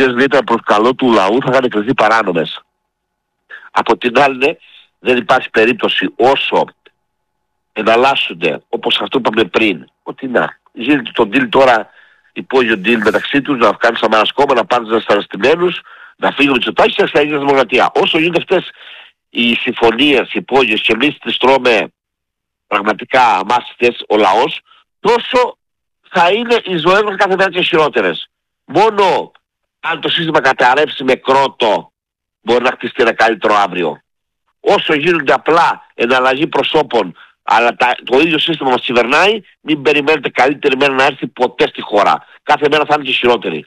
δεν ήταν προς καλό του λαού, θα είχαν κριθεί παράνομες. Από την άλλη, δεν υπάρχει περίπτωση όσο εναλλάσσονται, όπως αυτό που είπαμε πριν, ότι να γίνεται το deal τώρα, υπόγειο deal μεταξύ τους, να κάνουν Σαμαράς κόμμα, να πάνε στους αρεστημένους, να φύγουν τις Τσοτάκης και να γίνει δημοκρατία. Όσο γίνονται αυτές οι συμφωνίες, οι υπόγειες και εμείς τις τρώμε πραγματικά αμάστητες ο λαός, τόσο θα είναι οι ζωές μας κάθε μέρα και χειρότερες. Μόνο αν το σύστημα καταρρεύσει με κρότο μπορεί να χτιστεί ένα καλύτερο αύριο. Όσο γίνονται απλά εναλλαγή προσώπων, αλλά το ίδιο σύστημα μας κυβερνάει, μην περιμένετε καλύτερη μέρα να έρθει ποτέ στη χώρα. Κάθε μέρα θα είναι και χειρότερη.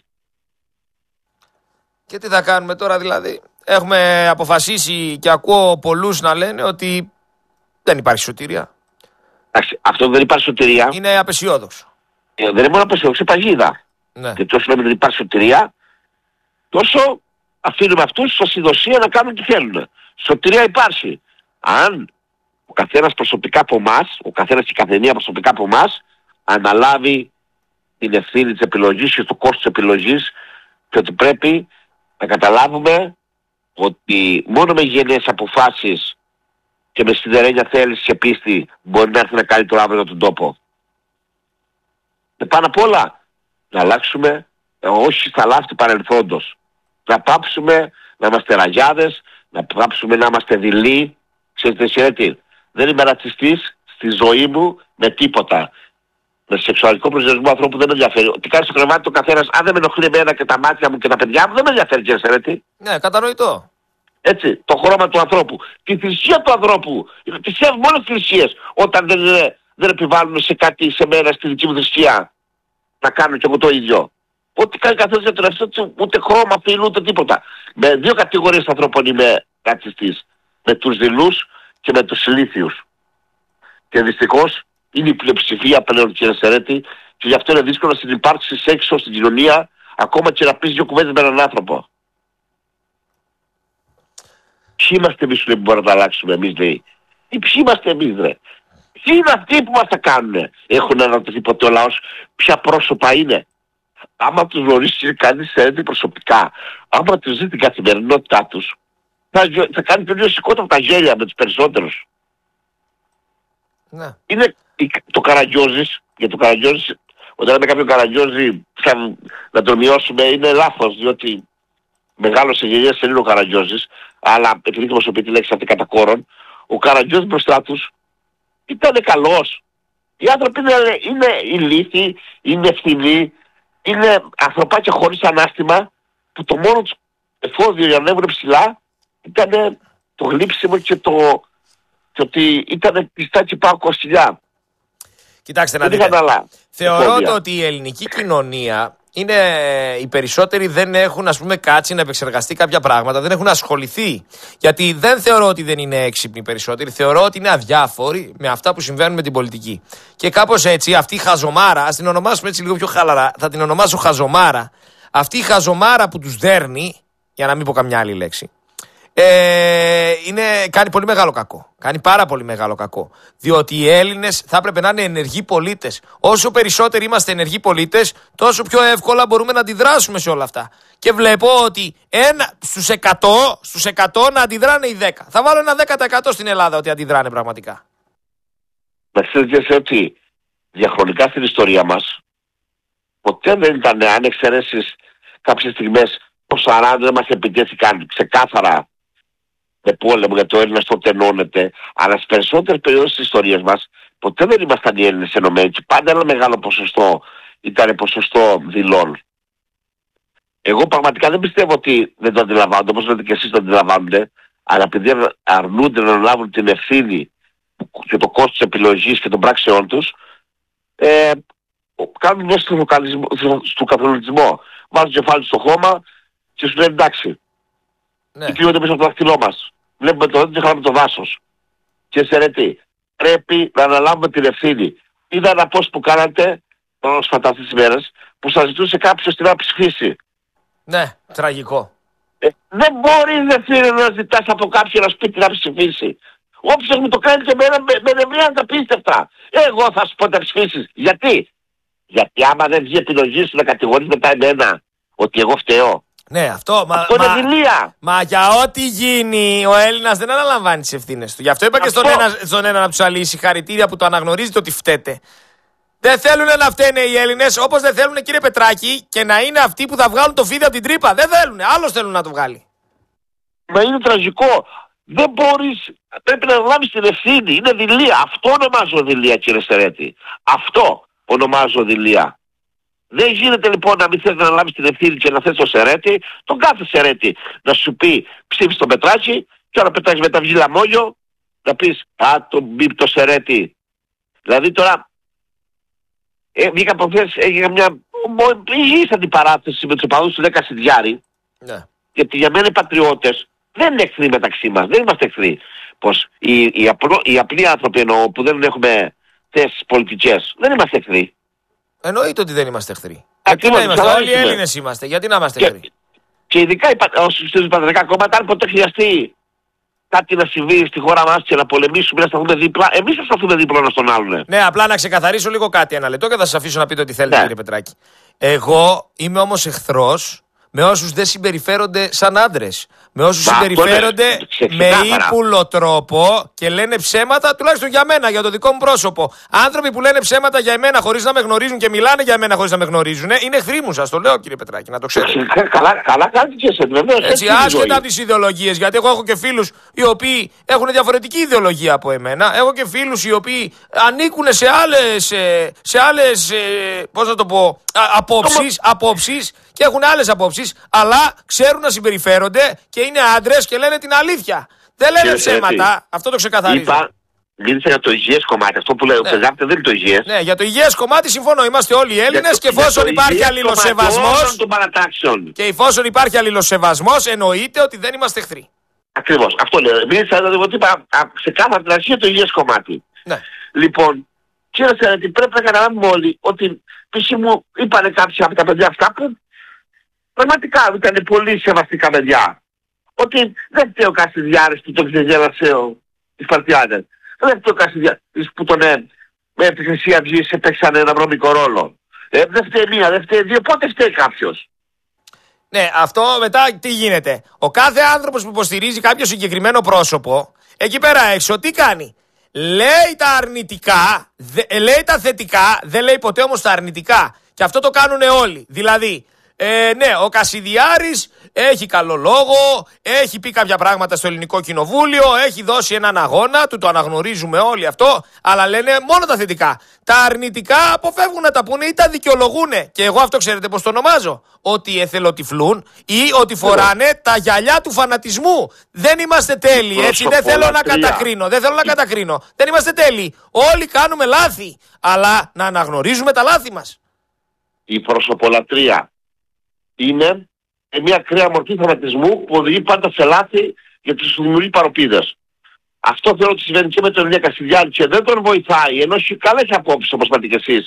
Και τι θα κάνουμε τώρα δηλαδή? Έχουμε αποφασίσει και ακούω πολλούς να λένε ότι δεν υπάρχει σωτηρία. Αυτό δεν υπάρχει σωτηρία. Είναι απεσιόδοξο. Δεν είναι μόνο απεσιόδοξο, είναι παγίδα. Ναι. Και τόσο λέμε δεν υπάρχει σωτηρία, τόσο αφήνουμε αυτούς στο συνδοσία να κάνουν τι θέλουν. Σωτηρία υπάρχει. Αν ο καθένας προσωπικά από εμάς, ο καθένας και η καθενία προσωπικά από εμάς, αναλάβει την ευθύνη της επιλογής και το κόστος της επιλογής, και ότι πρέπει να καταλάβουμε ότι μόνο με γενναίες αποφάσεις και με σιδερένια θέληση και πίστη μπορεί να έρθει ένα καλύτερο αύριο για τον τόπο. Και πάνω απ' όλα να αλλάξουμε όχι στα λάθη του παρελθόντος. Να πάψουμε να είμαστε ραγιάδες, να πάψουμε να είμαστε δειλοί. Ξέρετε, δεν είμαι ρατσιστής στη ζωή μου με τίποτα. Με σεξουαλικό προσδιορισμό ανθρώπου δεν με ενδιαφέρει. Τι κάνει στο κρεβάτι το καθένας, αν δεν με ενοχλεί εμένα και τα μάτια μου και τα παιδιά μου, δεν με ενδιαφέρει, κύριε Σερέτη. Ναι, κατανοητό. Έτσι, το χρώμα του ανθρώπου. Τη θρησκεία του ανθρώπου. Τις σέβομαι όλες τις θρησκείες. Όταν δεν επιβάλλουν σε κάτι σε μένα στη δική μου θρησκεία να κάνω κι εγώ το ίδιο. Ό,τι κάνει καθένας για τον εαυτό του, ούτε χρώμα, φύλλο, ούτε τίποτα. Με δύο κατηγορίες ανθρώπων είμαι ρατσιστής. Με τους δειλούς και με τους ηλίθιους. Και δυστυχώς είναι η πλειοψηφία πλέον, κύριε Σερέτη, και γι' αυτό είναι δύσκολο να συνυπάρξει έξω στην κοινωνία, ακόμα και να πεις δύο κουβέντες με έναν άνθρωπο. Ποιοι είμαστε εμείς που μπορούμε να τα αλλάξουμε εμείς, λέει? Ή ποιοι είμαστε εμείς, ρε? Ποιοι είναι αυτοί που μας τα κάνουνε? Έχουν αναρωτηθεί ποτέ ο λαός ποια πρόσωπα είναι? Άμα τους γνωρίσει κανείς Σερέτη προσωπικά, άμα τους δει την καθημερινότητά τους, θα κάνει πιο σηκώτα από τα γέλια με τους περισσότερους. Ναι. Είναι το Καραγκιόζης, για το Καραγκιόζης, όταν λέμε κάποιον Καραγκιόζη να τον μειώσουμε είναι λάθος, διότι μεγάλωσε γενιές δεν είναι ο Καραγκιόζης, αλλά επειδή χρησιμοποιεί τη λέξη αυτή κατά κόρον, ο Καραγκιόζης μπροστά τους ήταν καλός. Οι άνθρωποι είναι ηλίθιοι, είναι ευθυνοί, είναι ανθρωπάκια χωρίς ανάστημα, που το μόνο τους εφόδιο για να ανέβουν ψηλά ήταν το γλύψιμο και ότι ήταν πιστά και πάω κοστιλιά. Κοιτάξτε να δείτε. Θεωρώ ότι η ελληνική κοινωνία είναι, οι περισσότεροι δεν έχουν, ας πούμε, κάτσει να επεξεργαστεί κάποια πράγματα, δεν έχουν ασχοληθεί. Γιατί δεν θεωρώ ότι δεν είναι έξυπνοι οι περισσότεροι, θεωρώ ότι είναι αδιάφοροι με αυτά που συμβαίνουν με την πολιτική. Και κάπως έτσι αυτή η χαζομάρα, ας την ονομάσουμε έτσι λίγο πιο χαλαρά, θα την ονομάσω χαζομάρα. Αυτή η χαζομάρα που τους δέρνει, για να μην πω καμιά άλλη λέξη, κάνει πολύ μεγάλο κακό. Κάνει πάρα πολύ μεγάλο κακό. Διότι οι Έλληνες θα έπρεπε να είναι ενεργοί πολίτες. Όσο περισσότεροι είμαστε ενεργοί πολίτες, τόσο πιο εύκολα μπορούμε να αντιδράσουμε σε όλα αυτά. Και βλέπω ότι στους 100 να αντιδράνε οι 10. Θα βάλω ένα 10% στην Ελλάδα ότι αντιδράνε πραγματικά. Να ξέρετε ότι διαχρονικά στην ιστορία μας ποτέ δεν ήταν, αν εξαιρέσεις κάποιες στιγμές, το 40 δεν μας επιτέθηκαν ξεκάθαρα με πόλεμο, γιατί ο Έλληνας τότε ενώνεται, αλλά στις περισσότερες περιόδους της ιστορίας μας ποτέ δεν ήμασταν οι Έλληνες ενωμένοι και πάντα ένα μεγάλο ποσοστό ήταν ποσοστό δειλών. Εγώ πραγματικά δεν πιστεύω ότι δεν το αντιλαμβάνονται, όπως λέτε και εσείς το αντιλαμβάνονται, αλλά επειδή αρνούνται να λάβουν την ευθύνη και το κόστος της επιλογής και των πράξεών τους, κάνουν μέσα στο καθολικισμό. Βάζουν κεφάλι στο χώμα και σου λένε εντάξει. Ναι. Και κρύβονται πίσω από το δάχτυλό μας. Βλέπουμε το δέντρο και χάνουμε το δάσος. Και Σερέτη, πρέπει να αναλάβουμε την ευθύνη. Είδα ένα post που κάνατε πρόσφατα αυτές τις μέρες που σας ζητούσε κάποιος την να ψηφίσει. Ναι, τραγικό. Δεν μπορείς φίλε να ζητάς από κάποιον να σπίτι να ψηφίσει. Όποιος μου το κάνει και με νευριάζεται απίστευτα. Εγώ θα σου πω να ψηφίσεις. Γιατί? Γιατί άμα δεν βγει επιλογή σου να κατηγορείς μετά εμένα ότι εγώ φταίω. Ναι, αυτό είναι δειλία. Μα για ό,τι γίνει, ο Έλληνας δεν αναλαμβάνει τις ευθύνες του. Γι' αυτό είπα και στον έναν από τους άλλους συγχαρητήρια που το αναγνωρίζετε ότι φταίτε. Δεν θέλουν να φταίνε οι Έλληνες, όπως δεν θέλουν, κύριε Πετράκη, και να είναι αυτοί που θα βγάλουν το φίδι από την τρύπα. Δεν θέλουν. Άλλος θέλουν να το βγάλει. Μα είναι τραγικό. Δεν μπορείς. Πρέπει να λάβεις την ευθύνη. Είναι δειλία. Αυτό ονομάζω δειλία, κύριε Σερέτη. Αυτό ονομάζω δειλία. Δεν γίνεται λοιπόν να μην θέλεις να λάβεις την ευθύνη και να θες το Σερέτη, τον κάθε Σερέτη να σου πει ψήφισε τον Πετράκη, και ώρα πετάξεις μετά βγει λαμόγιο, να πεις τον μπίπ το Σερέτη. Δηλαδή τώρα βγήκα από χθες, έγινε μια υγιής αντιπαράθεση με τους οπαδούς του 10 Σιδιάρη. Ναι. Γιατί για μένα οι πατριώτες δεν είναι εχθροί μεταξύ μας, δεν είμαστε εχθροί. Πως οι απλοί άνθρωποι εννοώ που δεν έχουμε θέσεις πολιτικές, δεν είμαστε εχθροί. Εννοείται ότι δεν είμαστε εχθροί. Γιατί να είμαστε, όλοι οι Έλληνες είμαστε. Γιατί να είμαστε εχθροί. Και ειδικά όσοι στηρίζουν πατρικά κόμματα, αν ποτέ χρειαστεί κάτι να συμβεί στη χώρα μας και να πολεμήσουμε, να σταθούμε δίπλα, εμείς θα σταθούμε δίπλα ένας τον άλλον. Ναι, απλά να ξεκαθαρίσω λίγο κάτι ένα λεπτό και θα σας αφήσω να πείτε ό,τι θέλετε, κύριε Πετράκη. Εγώ είμαι όμως εχθρός με όσους δεν συμπεριφέρονται σαν άντρες. Με όσους συμπεριφέρονται με ύπουλο τρόπο και λένε ψέματα, τουλάχιστον για μένα, για το δικό μου πρόσωπο. Άνθρωποι που λένε ψέματα για εμένα χωρίς να με γνωρίζουν και μιλάνε για μένα χωρίς να με γνωρίζουν, είναι εχθροί μου, σας το λέω, κύριε Πετράκη, να το ξέρετε. Καλά κάνετε και εσείς, βεβαίως. Έτσι, άσχετα από τις ιδεολογίες, γιατί εγώ έχω και φίλους οι οποίοι έχουν διαφορετική ιδεολογία από εμένα. Έχω και φίλους οι οποίοι ανήκουν σε άλλες πώς να το πω, απόψεις. Και έχουν άλλες απόψεις, αλλά ξέρουν να συμπεριφέρονται και είναι άντρες και λένε την αλήθεια. Δεν λένε ψέματα. Αυτό το ξεκαθαρίζω. Μίλησα για το υγιές κομμάτι. Αυτό που λέω, δεν είναι το υγιές. Ναι, για το υγιές κομμάτι συμφωνώ. Είμαστε όλοι Έλληνες και εφόσον υπάρχει αλληλοσεβασμός. Και εφόσον υπάρχει αλληλοσεβασμός, εννοείται ότι δεν είμαστε εχθροί. Ακριβώς. Αυτό λέω. Μίλησα ότι είπα ξεκάθαρα την αρχή το υγιές κομμάτι. Ναι. Λοιπόν, ξέρετε ότι πρέπει να καταλάβουμε όλοι ότι π.χ. μου είπανε κάποια από τα παιδιά αυτά που πραγματικά ήταν πολύ σεβαστικά παιδιά. Ότι δεν φταίει ο Κασιδιάρης που τον ξεγέλασε οι Σπαρτιάδες. Δεν φταίει ο Κασιδιάρης που τον με τη Χρυσή Αυγή έπαιξαν ένα βρώμικο ρόλο. Δεν φταίει μία, δεν φταίει δύο, πότε φταίει κάποιος. Ναι, αυτό μετά τι γίνεται. Ο κάθε άνθρωπος που υποστηρίζει κάποιο συγκεκριμένο πρόσωπο, εκεί πέρα έξω τι κάνει. Λέει τα αρνητικά, λέει τα θετικά, δεν λέει ποτέ όμως τα αρνητικά. Και αυτό το κάνουν όλοι. Δηλαδή, ναι, ο Κασιδιάρης έχει καλό λόγο, έχει πει κάποια πράγματα στο Ελληνικό Κοινοβούλιο, έχει δώσει έναν αγώνα, του το αναγνωρίζουμε όλοι αυτό, αλλά λένε μόνο τα θετικά. Τα αρνητικά αποφεύγουν να τα πούνε ή τα δικαιολογούν. Και εγώ αυτό ξέρετε πώς το ονομάζω. Ότι εθελοτυφλούν ή ότι φοράνε τα γυαλιά του φανατισμού. Δεν είμαστε τέλειοι, έτσι. Δεν θέλω να κατακρίνω. Δεν είμαστε τέλειοι. Όλοι κάνουμε λάθη. Αλλά να αναγνωρίζουμε τα λάθη μας. Η προσωπολατρία είναι μια ακραία μορφή φανατισμού που οδηγεί πάντα σε λάθη για τους δημιουργεί παροπίδες. Αυτό θέλω ότι συμβαίνει και με τον Ηλία Κασιδιάρη και δεν τον βοηθάει, ενώ έχει καλές απόψεις όπως είπατε και εσείς.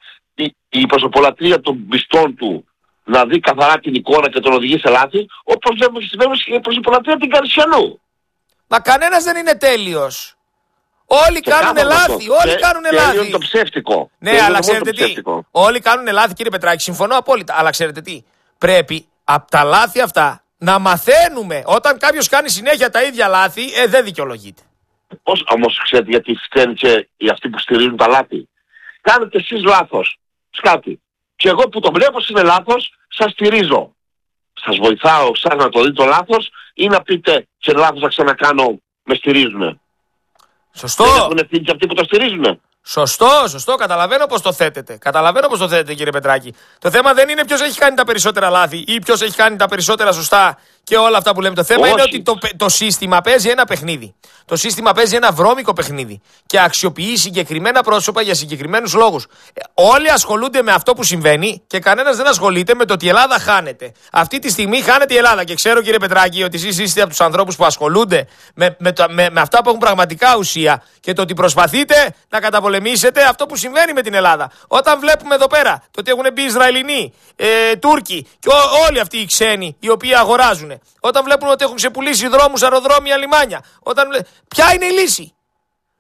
Η προσωπολατρία των πιστών του να δει καθαρά την εικόνα και τον οδηγεί σε λάθη, όπως βλέπουμε και η προσωπολατρία την Καρσιανού. Μα κανένας δεν είναι τέλειος. Όλοι κάνουν λάθη. Όλοι κάνουν λάθη. Είναι το ψεύτικο. Ναι, αλλά ξέρετε τι. Όλοι κάνουν λάθη, κύριε Πετράκη. Συμφωνώ απόλυτα. Αλλά ξέρετε τι. Πρέπει από τα λάθη αυτά να μαθαίνουμε. Όταν κάποιος κάνει συνέχεια τα ίδια λάθη, δεν δικαιολογείται. Πώς όμως ξέρετε γιατί φταίνουν και οι αυτοί που στηρίζουν τα λάθη. Κάνετε εσείς λάθος. Σκάτι. Και εγώ που το βλέπω είναι λάθος, σας στηρίζω. Σας βοηθάω σαν να το δείτε το λάθος ή να πείτε σε λάθος να ξανακάνω, με στηρίζουνε. Σωστό. Δεν έχουν ευθύνη και αυτοί που το στηρίζουνε. Σωστό. Καταλαβαίνω πώς το θέτετε. Κύριε Πετράκη. Το θέμα δεν είναι ποιος έχει κάνει τα περισσότερα λάθη ή ποιος έχει κάνει τα περισσότερα σωστά και όλα αυτά που λέμε. Το θέμα είναι ότι το σύστημα παίζει ένα παιχνίδι. Το σύστημα παίζει ένα βρώμικο παιχνίδι και αξιοποιεί συγκεκριμένα πρόσωπα για συγκεκριμένους λόγους. Όλοι ασχολούνται με αυτό που συμβαίνει και κανένας δεν ασχολείται με το ότι η Ελλάδα χάνεται. Αυτή τη στιγμή χάνεται η Ελλάδα και ξέρω, κύριε Πετράκη, ότι εσείς είστε από τους ανθρώπους που ασχολούνται με αυτά που έχουν πραγματικά ουσία και το ότι προσπαθείτε να καταπολεμήσετε αυτό που συμβαίνει με την Ελλάδα. Όταν βλέπουμε εδώ πέρα το ότι έχουν μπει Ισραηλινοί, Τούρκοι και όλοι αυτοί οι ξένοι οι οποίοι αγοράζουν. Όταν βλέπουν ότι έχουν ξεπουλήσει δρόμους, αεροδρόμια, λιμάνια. Ποια είναι η λύση?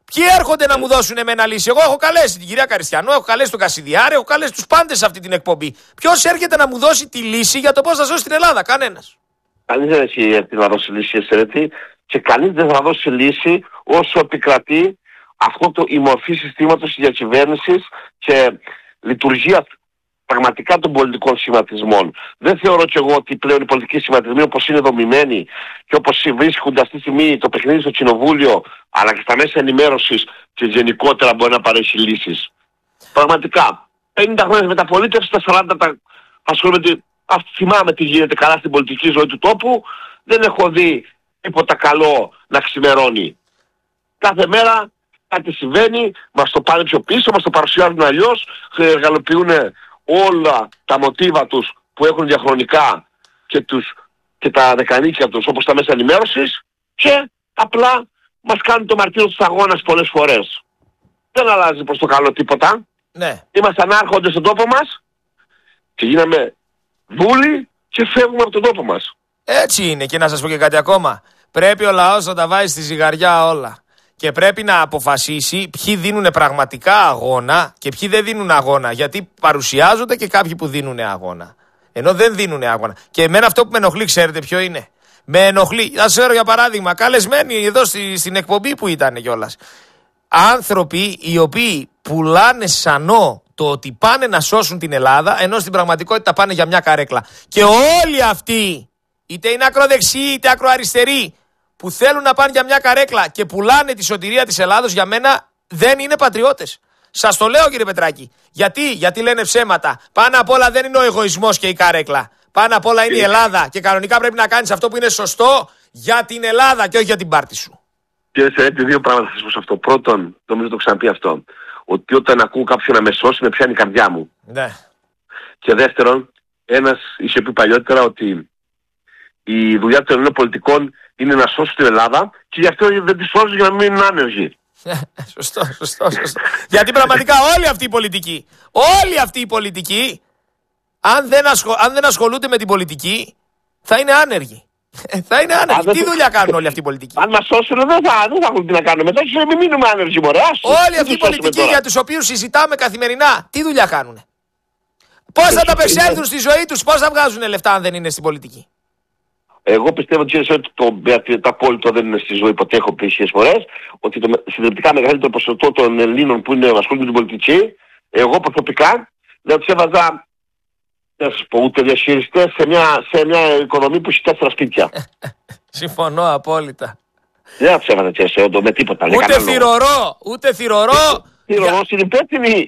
Ποιοι έρχονται να μου δώσουν εμένα λύση? Εγώ έχω καλέσει την κυρία Καριστιανό, έχω καλέσει τον Κασιδιάρη, έχω καλέσει τους πάντες σε αυτή την εκπομπή. Ποιος έρχεται να μου δώσει τη λύση για το πώς θα σώσει την Ελλάδα? Κανένας. Κανείς δεν έχει να δώσει λύση, εσαιρετή, και κανείς δεν θα δώσει λύση όσο επικρατεί η μορφή συστήματος της διακυβέρνησης και λειτουργία πραγματικά των πολιτικών σχηματισμών. Δεν θεωρώ κι εγώ ότι πλέον οι πολιτικοί σχηματισμοί, όπως είναι δομημένοι και όπως βρίσκονται αυτή τη στιγμή το παιχνίδι στο κοινοβούλιο αλλά και στα μέσα ενημέρωσης και γενικότερα, μπορεί να παρέχει λύσεις. Πραγματικά, 50 χρόνια μεταπολίτευση, τα 40 ασχολούμαι. Θυμάμαι τι γίνεται καλά στην πολιτική ζωή του τόπου. Δεν έχω δει τίποτα καλό να ξημερώνει. Κάθε μέρα κάτι συμβαίνει, μας το πάνε πιο πίσω, μας το παρουσιάζουν αλλιώς, εργαλοποιούν όλα τα μοτίβα τους που έχουν διαχρονικά και τα δεκανίκια τους, όπως τα μέσα ενημέρωσης, και απλά μας κάνουν το μαρτύριο της αγώνας πολλές φορές. Δεν αλλάζει προς το καλό τίποτα. Ναι. Ήμασταν άρχοντες στον τόπο μας και γίναμε δούλοι και φεύγουμε από τον τόπο μας. Έτσι είναι. Και να σας πω και κάτι ακόμα. Πρέπει ο λαός να τα βάζει στη ζυγαριά όλα. Και πρέπει να αποφασίσει ποιοι δίνουν πραγματικά αγώνα και ποιοι δεν δίνουν αγώνα. Γιατί παρουσιάζονται και κάποιοι που δίνουν αγώνα. Ενώ δεν δίνουν αγώνα. Και εμένα αυτό που με ενοχλεί, ξέρετε ποιο είναι? Με ενοχλεί. Θα σας φέρω για παράδειγμα, καλεσμένοι εδώ στην εκπομπή που ήταν κιόλας. Άνθρωποι οι οποίοι πουλάνε σανό το ότι πάνε να σώσουν την Ελλάδα, ενώ στην πραγματικότητα πάνε για μια καρέκλα. Και όλοι αυτοί, είτε είναι ακροδεξιοί είτε ακροαριστεροί, που θέλουν να πάνε για μια καρέκλα και πουλάνε τη σωτηρία της Ελλάδος, για μένα δεν είναι πατριώτες. Σας το λέω, κύριε Πετράκη. Γιατί λένε ψέματα? Πάνω απ' όλα δεν είναι ο εγωισμός και η καρέκλα. Πάνω απ' όλα είναι η Ελλάδα. Και κανονικά πρέπει να κάνεις αυτό που είναι σωστό για την Ελλάδα και όχι για την πάρτη σου. Κύριε Σερέτη, δύο πράγματα θα σας πω σε αυτό. Πρώτον, νομίζω το ξαναπεί αυτό, ότι όταν ακούω κάποιον να με σώσει, με πιάνει η καρδιά μου. Ναι. Και δεύτερον, ένας είχε πει παλιότερα ότι η δουλειά των Ελλήνων πολιτικών είναι να σώσουν την Ελλάδα και γι' αυτό δεν τη σώζουν για να μην είναι άνεργοι. Σωστό. Γιατί πραγματικά όλοι αυτοί οι πολιτικοί, αν δεν ασχολούνται με την πολιτική, θα είναι άνεργοι. Θα είναι άνεργοι. Τι δουλειά κάνουν όλοι αυτοί οι πολιτικοί? Αν μας σώσουν δεν θα έχουν τι να κάνουν μετά και μην μείνουμε άνεργοι, μωρέ. Όλοι αυτοί οι πολιτικοί για τους οποίους συζητάμε καθημερινά, τι δουλειά κάνουν? Πώς θα τα απεξέλθουν στη ζωή τους, πώς θα βγάζουν λεφτά αν δεν είναι στην πολιτική? Εγώ πιστεύω ότι το απόλυτο δεν είναι στη ζωή, ποτέ έχω πει χιλιάδες φορές, ότι το συντριπτικά μεγαλύτερο ποσοστό των Ελλήνων που ασχολούνται με την πολιτική, εγώ προσωπικά δεν τους έβαζα ούτε διαχειριστές σε μια οικονομία που έχει 4 σπίτια. Συμφωνώ απόλυτα. Δεν θα τους έβαζα έτσι με τίποτα. Ούτε θυρωρό. Θυρωρός είναι υπεύθυνη.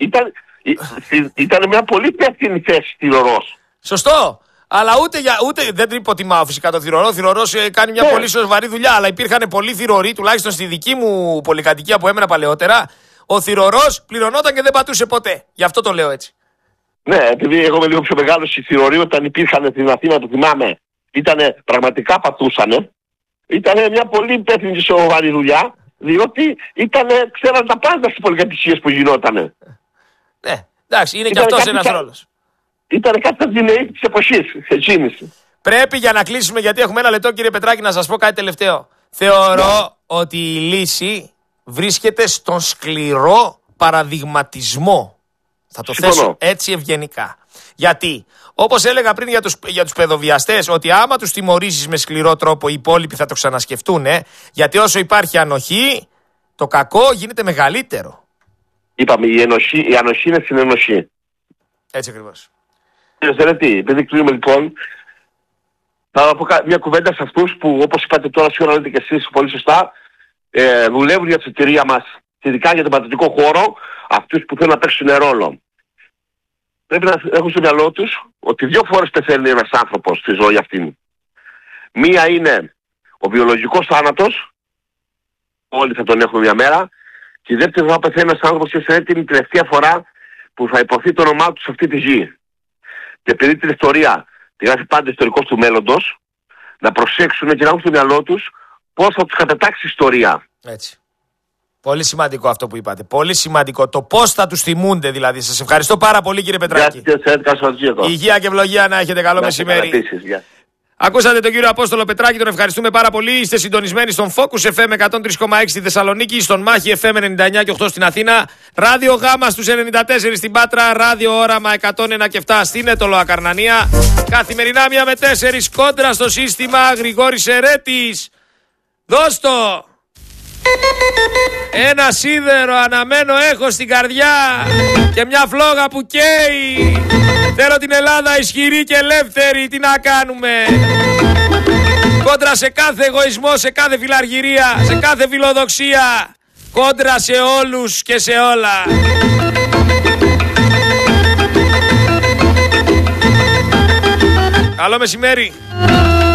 Ήταν μια πολύ υπεύθυνη θέση θυρωρός. Σωστό. Αλλά ούτε δεν υποτιμάω φυσικά το θυρωρό. Ο θυρωρός κάνει μια πολύ σοβαρή δουλειά. Αλλά υπήρχαν πολλοί θυρωροί, τουλάχιστον στη δική μου πολυκατοικία που έμενα παλαιότερα. Ο θυρωρός πληρωνόταν και δεν πατούσε ποτέ. Γι' αυτό το λέω έτσι. Ναι, επειδή εγώ είμαι λίγο πιο μεγάλος, οι θυρωροί όταν υπήρχαν στην Αθήνα, το θυμάμαι, πραγματικά πατούσανε. Ήταν μια πολύ υπεύθυνη και σοβαρή δουλειά, διότι ξέραν τα πάντα στις πολυκατοικίες που γινότανε. Ναι, εντάξει, είναι και αυτός ένας ρόλος. Ήταν κάτι από την αιή της εποχής, εκείνης. Πρέπει, για να κλείσουμε, γιατί έχουμε ένα λεπτό, κύριε Πετράκη, να σας πω κάτι τελευταίο. Θεωρώ ότι η λύση βρίσκεται στον σκληρό παραδειγματισμό. Θα το θέσω έτσι ευγενικά. Γιατί, όπως έλεγα πριν για τους παιδοβιαστές, ότι άμα τους τιμωρήσεις με σκληρό τρόπο, οι υπόλοιποι θα το ξανασκεφτούν. Γιατί όσο υπάρχει ανοχή, το κακό γίνεται μεγαλύτερο. Είπαμε, η ανοχή είναι συνενοχή. Έτσι ακριβώς. Κύριε Σερέτη, επειδή κλείνουμε λοιπόν, θα πω μια κουβέντα σε αυτούς που, όπως είπατε τώρα, σίγουρα λέτε και εσείς πολύ σωστά, δουλεύουν για τη σωτηρία μας, ειδικά για τον πατριωτικό χώρο, αυτούς που θέλουν να παίξουν ρόλο. Πρέπει να έχουν στο μυαλό τους ότι 2 φορές πεθαίνει ένας άνθρωπος στη ζωή αυτήν. Μία είναι ο βιολογικός θάνατος, όλοι θα τον έχουμε μια μέρα, και η δεύτερη θα πεθαίνει ένας άνθρωπος και είναι την τελευταία φορά που θα υποθεί το όνομά του σε αυτή τη γη. Και επειδή την ιστορία τη γράφει πάντα ιστορικός του μέλλοντος, να προσέξουν και να έχουν στο μυαλό τους πώς θα τους κατατάξει η ιστορία. Έτσι. Πολύ σημαντικό αυτό που είπατε. Πολύ σημαντικό. Το πώς θα τους θυμούνται δηλαδή. Σας ευχαριστώ πάρα πολύ, κύριε Πετράκη. Υγεία και ευλογία να έχετε. Καλό μεσημέρι. Ακούσατε τον κύριο Απόστολο Πετράκη, τον ευχαριστούμε πάρα πολύ. Είστε συντονισμένοι στον Focus FM 103,6 στη Θεσσαλονίκη, στον Μάχη FM 99,8 στην Αθήνα, Ράδιο Γάμα στους 94 στην Πάτρα, Ράδιο Όραμα 101,7 στην Ετωλό Ακαρνανία. Καθημερινά 1 με 4 κόντρα στο σύστημα. Γρηγόρης Ερέτης. Δώσ' το! Ένα σίδερο αναμένο έχω στην καρδιά και μια φλόγα που καίει. Θέλω την Ελλάδα ισχυρή και ελεύθερη. Τι να κάνουμε? Κόντρα σε κάθε εγωισμό, σε κάθε φιλαργυρία, σε κάθε φιλοδοξία. Κόντρα σε όλους και σε όλα. Καλό μεσημέρι.